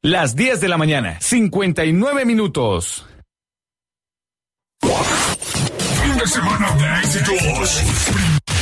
Las 10 de la mañana, 59 minutos. Fin de semana de éxitos.